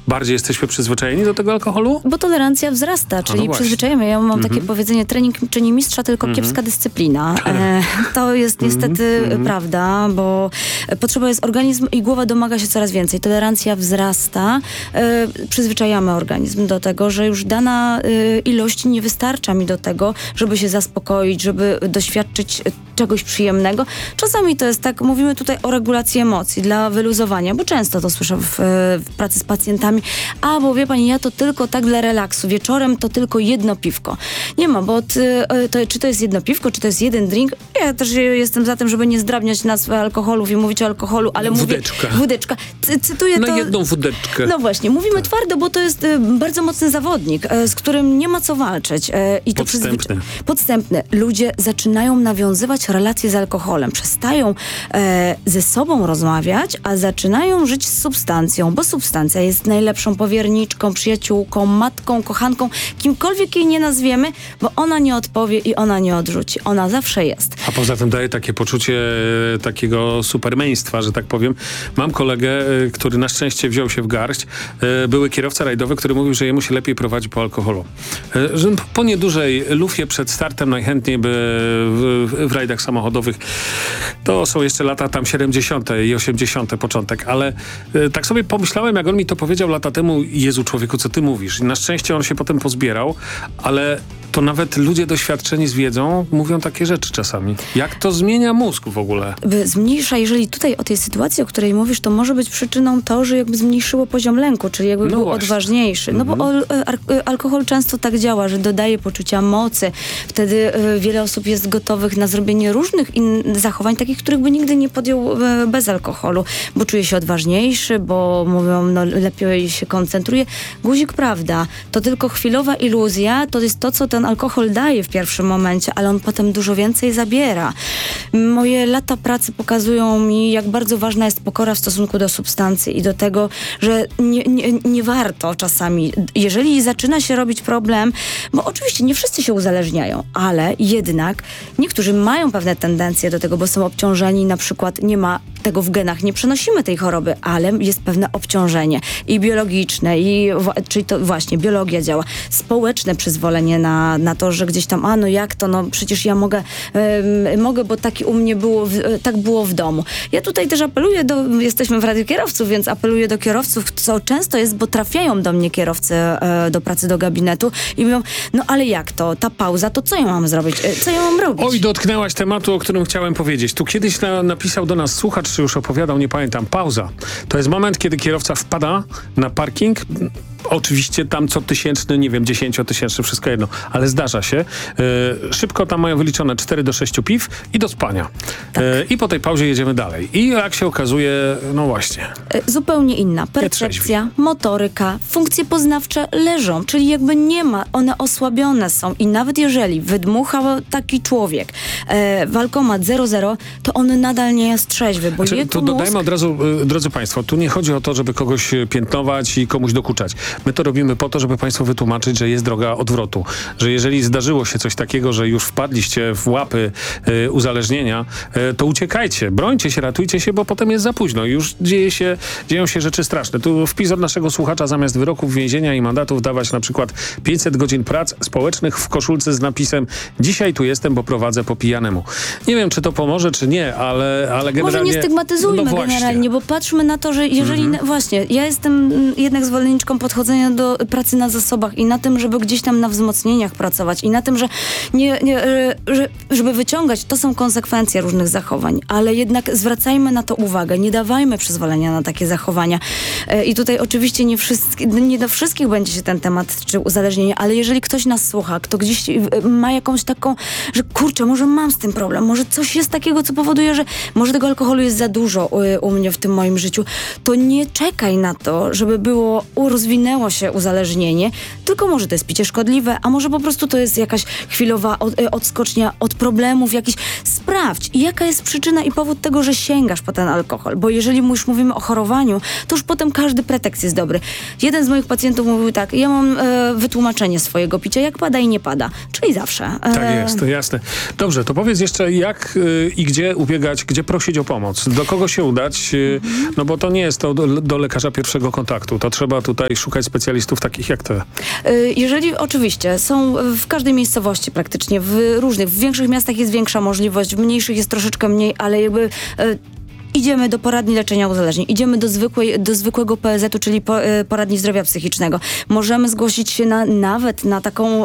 bardziej jesteśmy przyzwyczajeni do tego alkoholu? Bo tolerancja wzrasta, czyli przyzwyczajamy. Ja mam takie powiedzenie, trening czyni mistrza, tylko kiepska dyscyplina. To jest niestety prawda, bo potrzeba jest organizm i głowa domaga się coraz więcej. Tolerancja wzrasta, przyzwyczajamy organizm do tego, że już dana ilość nie wystarcza mi do tego, żeby się zaspokoić, żeby doświadczyć czegoś przyjemnego. Czasami to jest tak, mówimy tutaj o regulacji emocji dla wyluzowania, bo często to słyszę w pracy z pacjentami. Bo wie pani, ja to tylko tak dla relaksu. Wieczorem to tylko jedno piwko. Nie ma, bo czy to jest jedno piwko, czy to jest jeden drink? Ja też jestem za tym, żeby nie zdrabniać nazwy alkoholów i mówić o alkoholu, ale wódeczka. mówię... Wódeczka. Cytuję na to... jedną wódeczkę. No właśnie, mówimy twardo, bo to jest bardzo mocny zawodnik, z którym nie ma co walczyć. I to podstępne. Ludzie zaczynają nawiązywać relacje z alkoholem. Przestają ze sobą rozmawiać, a zaczynają żyć z substancją, bo substancja jest najlepszą powierniczką, przyjaciółką, matką, kochanką, kimkolwiek jej nie nazwiemy, bo ona nie odpowie i ona nie odrzuci. Ona zawsze jest. A poza tym daje takie poczucie takiego supermeństwa, że tak powiem. Mam kolegę, który na szczęście wziął się w garść. Były kierowca rajdowy, który mówił, że jemu się lepiej prowadzi po alkoholu. Że po niedużej lufie przed startem najchętniej by w rajdach samochodowych, to są jeszcze lata tam 70. i 80. początek, ale tak sobie pomyślałem, jak on mi to powiedział lata temu, Jezu człowieku, co ty mówisz? I na szczęście on się potem pozbierał, ale to nawet ludzie doświadczeni z wiedzą mówią takie rzeczy czasami. Jak to zmienia mózg w ogóle? Zmniejsza, jeżeli tutaj o tej sytuacji, o której mówisz, to może być przyczyną to, że jakby zmniejszyło poziom lęku, czyli jakby był odważniejszy. No bo alkohol często tak działa, że dodaje poczucia mocy. Wtedy wiele osób jest gotowych na zrobienie różnych zachowań, takich, których by nigdy nie podjął bez alkoholu, bo czuje się odważniejszy, bo mówią, no lepiej się koncentruje. Guzik, prawda, to tylko chwilowa iluzja, to jest to, co ten alkohol daje w pierwszym momencie, ale on potem dużo więcej zabiera. Moje lata pracy pokazują mi, jak bardzo ważna jest pokora w stosunku do substancji i do tego, że nie warto czasami, jeżeli zaczyna się robić problem, bo oczywiście nie wszyscy się uzależniają, ale jednak niektórzy mają pewne tendencje do tego, bo są obciążeni, na przykład nie ma tego w genach, nie przenosimy tej choroby, ale jest pewne obciążenie i biologiczne, czyli to właśnie biologia działa, społeczne przyzwolenie na to, że gdzieś tam, no jak to, no przecież ja mogę, bo taki u mnie tak było w domu. Ja tutaj też apeluję jesteśmy w Radiu Kierowców, więc apeluję do kierowców, co często jest, bo trafiają do mnie kierowcy do pracy, do gabinetu i mówią, no ale jak to, ta pauza, to co ja mam zrobić? Co ja mam robić? Oj, dotknęłaś tematu, o którym chciałem powiedzieć. Tu kiedyś napisał do nas słuchacz, czy już opowiadał, nie pamiętam, pauza. To jest moment, kiedy kierowca wpada na parking, oczywiście tam co tysięczny, nie wiem, 10-tysięczny, wszystko jedno, ale zdarza się. Szybko tam mają wyliczone 4 do 6 piw i do spania. Tak. I po tej pauzie jedziemy dalej. I jak się okazuje, no właśnie. Zupełnie inna. Percepcja, motoryka, funkcje poznawcze leżą, czyli jakby nie ma, one osłabione są i nawet jeżeli wydmuchał taki człowiek walkomat 0,0, to on nadal nie jest trzeźwy, bo jego to dodajmy od razu, drodzy Państwo, tu nie chodzi o to, żeby kogoś piętnować i komuś dokuczać. My to robimy po to, żeby Państwu wytłumaczyć, że jest droga odwrotu. Że jeżeli zdarzyło się coś takiego, że już wpadliście w łapy uzależnienia, to uciekajcie, brońcie się, ratujcie się, bo potem jest za późno. Już dzieją się rzeczy straszne. Tu wpis od naszego słuchacza: zamiast wyroków więzienia i mandatów dawać na przykład 500 godzin prac społecznych w koszulce z napisem: dzisiaj tu jestem, bo prowadzę po pijanemu. Nie wiem, czy to pomoże, czy nie, ale generalnie... Może nie stygmatyzujmy generalnie, bo patrzmy na to, że jeżeli... Właśnie, ja jestem jednak zwolenniczką podchodzenia do pracy na zasobach i na tym, żeby gdzieś tam na wzmocnieniach pracować i na tym, że żeby wyciągać, to są konsekwencje różnych zachowań, ale jednak zwracajmy na to uwagę, nie dawajmy przyzwolenia na takie zachowania. I tutaj oczywiście nie do wszystkich będzie się ten temat czy uzależnienie, ale jeżeli ktoś nas słucha, kto gdzieś ma jakąś taką, że kurczę, może mam z tym problem, może coś jest takiego, co powoduje, że może tego alkoholu jest za dużo u mnie w tym moim życiu, to nie czekaj na to, żeby było rozwinęte rozwinęło się uzależnienie, tylko może to jest picie szkodliwe, a może po prostu to jest jakaś chwilowa odskocznia od problemów jakichś. Sprawdź, jaka jest przyczyna i powód tego, że sięgasz po ten alkohol, bo jeżeli już mówimy o chorowaniu, to już potem każdy pretekst jest dobry. Jeden z moich pacjentów mówił tak, ja mam wytłumaczenie swojego picia, jak pada i nie pada, czyli zawsze. Tak jest, to jasne. Dobrze, to powiedz jeszcze jak i gdzie ubiegać, gdzie prosić o pomoc, do kogo się udać, no bo to nie jest to do lekarza pierwszego kontaktu, to trzeba tutaj szukać specjalistów takich jak ty. Jeżeli oczywiście są w każdej miejscowości praktycznie, w większych miastach jest większa możliwość, w mniejszych jest troszeczkę mniej, ale jakby idziemy do poradni leczenia uzależnień, idziemy do zwykłego PSZ-u, czyli poradni zdrowia psychicznego. Możemy zgłosić się nawet na taką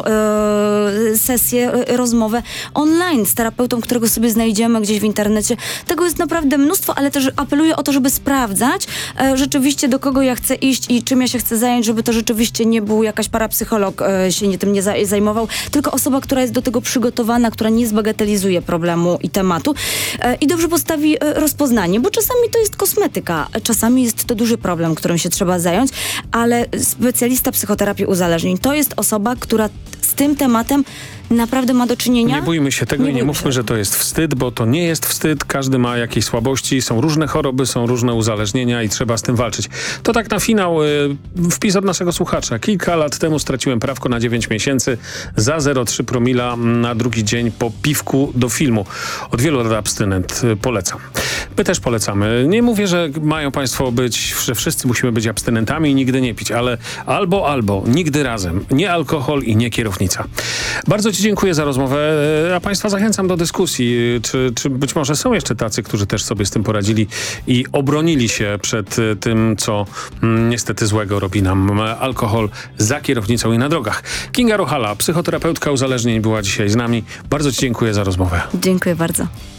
sesję, rozmowę online z terapeutą, którego sobie znajdziemy gdzieś w internecie. Tego jest naprawdę mnóstwo, ale też apeluję o to, żeby sprawdzać rzeczywiście, do kogo ja chcę iść i czym ja się chcę zająć, żeby to rzeczywiście nie był jakaś parapsycholog się tym nie zajmował, tylko osoba, która jest do tego przygotowana, która nie zbagatelizuje problemu i tematu i dobrze postawi rozpoznanie. Bo czasami to jest kosmetyka, czasami jest to duży problem, którym się trzeba zająć, ale specjalista psychoterapii uzależnień to jest osoba, która z tym tematem naprawdę ma do czynienia. Nie bójmy się tego i nie mówmy, że to jest wstyd, bo to nie jest wstyd. Każdy ma jakieś słabości, są różne choroby, są różne uzależnienia i trzeba z tym walczyć. To tak na finał wpis od naszego słuchacza. Kilka lat temu straciłem prawko na 9 miesięcy za 0,3 promila na drugi dzień po piwku do filmu. Od wielu lat abstynent. Polecam. My też polecamy. Nie mówię, że mają państwo być, że wszyscy musimy być abstynentami i nigdy nie pić, ale albo, nigdy razem. Nie alkohol i nie kierownica. Bardzo Ci dziękuję za rozmowę, a państwa zachęcam do dyskusji. Czy być może są jeszcze tacy, którzy też sobie z tym poradzili i obronili się przed tym, co niestety złego robi nam alkohol za kierownicą i na drogach. Kinga Rochala, psychoterapeutka uzależnień, była dzisiaj z nami. Bardzo Ci dziękuję za rozmowę. Dziękuję bardzo.